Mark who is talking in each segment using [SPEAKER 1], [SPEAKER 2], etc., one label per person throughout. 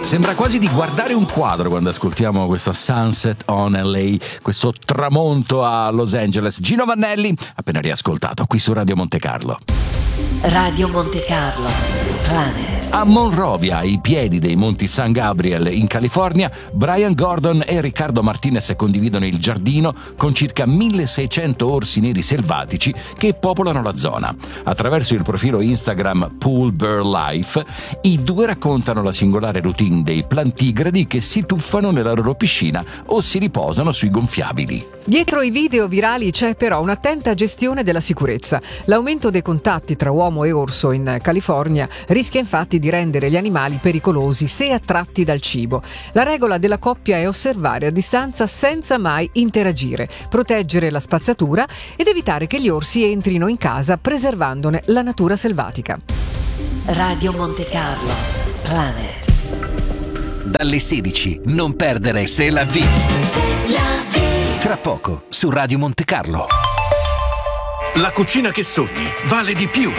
[SPEAKER 1] Sembra quasi di guardare un quadro quando ascoltiamo questo Sunset on LA, questo tramonto a Los Angeles. Gino Vannelli, appena riascoltato qui su Radio Monte Carlo.
[SPEAKER 2] Radio Monte Carlo, Planet.
[SPEAKER 1] A Monrovia, ai piedi dei Monti San Gabriel in California, Brian Gordon e Riccardo Martinez condividono il giardino con circa 1600 orsi neri selvatici che popolano la zona. Attraverso il profilo Instagram Pool Bear Life, i due raccontano la singolare routine dei plantigradi che si tuffano nella loro piscina o si riposano sui gonfiabili.
[SPEAKER 3] Dietro i video virali c'è però un'attenta gestione della sicurezza. L'aumento dei contatti tra uomo e orso in California rischia infatti di rendere gli animali pericolosi se attratti dal cibo. La regola della coppia è osservare a distanza senza mai interagire, proteggere la spazzatura ed evitare che gli orsi entrino in casa preservandone la natura selvatica.
[SPEAKER 2] Radio Monte Carlo, Planet.
[SPEAKER 4] Dalle 16, non perdere C'est la vie. Tra poco, su Radio Monte Carlo.
[SPEAKER 5] La cucina che sogni vale di più.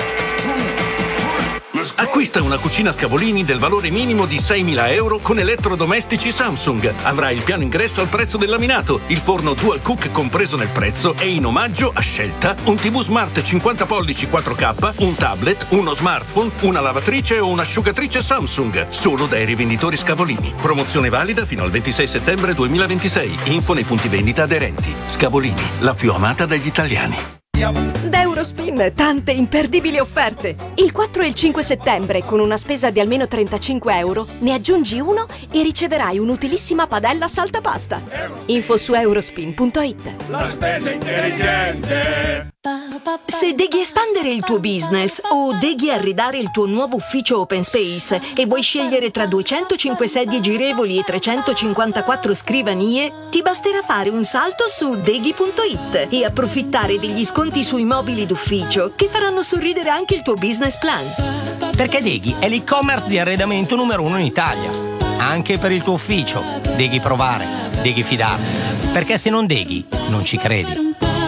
[SPEAKER 5] Acquista una cucina Scavolini del valore minimo di 6.000 euro con elettrodomestici Samsung. Avrai il piano ingresso al prezzo del laminato, il forno Dual Cook compreso nel prezzo e in omaggio a scelta un TV Smart 50 pollici 4K, un tablet, uno smartphone, una lavatrice o un'asciugatrice Samsung. Solo dai rivenditori Scavolini. Promozione valida fino al 26 settembre 2026. Info nei punti vendita aderenti. Scavolini, la più amata dagli italiani.
[SPEAKER 6] Da Eurospin tante imperdibili offerte. Il 4 e il 5 settembre con una spesa di almeno 35 euro ne aggiungi uno e riceverai un'utilissima padella saltapasta. Info su eurospin.it.
[SPEAKER 7] La spesa intelligente.
[SPEAKER 8] Se deghi espandere il tuo business o deghi arredare il tuo nuovo ufficio open space e vuoi scegliere tra 205 sedie girevoli e 354 scrivanie, ti basterà fare un salto su deghi.it e approfittare degli sconti sui mobili d'ufficio che faranno sorridere anche il tuo business plan.
[SPEAKER 9] Perché Deghi è l'e-commerce di arredamento numero 1 in Italia. Anche per il tuo ufficio. Deghi provare, Deghi fidarti. Perché se non Deghi, non ci credi.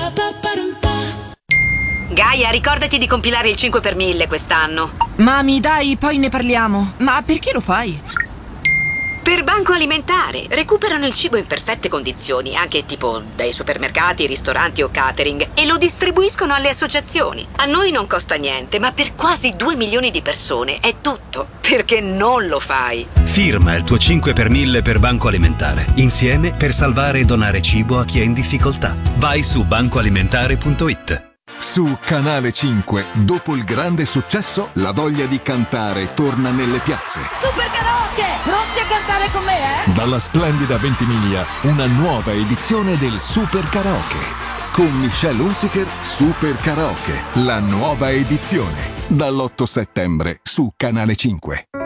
[SPEAKER 10] Gaia, ricordati di compilare il 5 per 1000 quest'anno.
[SPEAKER 11] Mami, dai, poi ne parliamo. Ma perché lo fai?
[SPEAKER 10] Per Banco Alimentare. Recuperano il cibo in perfette condizioni, anche tipo dai supermercati, ristoranti o catering, e lo distribuiscono alle associazioni. A noi non costa niente, ma per quasi 2 milioni di persone è tutto. Perché non lo fai?
[SPEAKER 12] Firma il tuo 5 per 1000 per Banco Alimentare. Insieme per salvare e donare cibo a chi è in difficoltà. Vai su bancoalimentare.it.
[SPEAKER 13] Su Canale 5, dopo il grande successo, la voglia di cantare torna nelle piazze.
[SPEAKER 14] Super Karaoke! Pronti a cantare con me, eh?
[SPEAKER 13] Dalla splendida Ventimiglia, una nuova edizione del Super Karaoke. Con Michelle Hunziker, Super Karaoke, la nuova edizione. Dall'8 settembre su Canale 5.